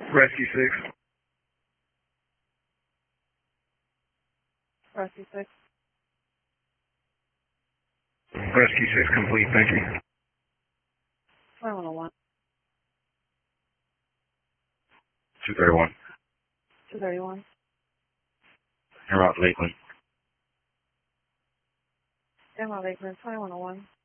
Rescue 6. Rescue 6. Rescue 6 complete, thank you. 2101. 231. 231. You're out Lakeland. Denmark Lakeland, 2101.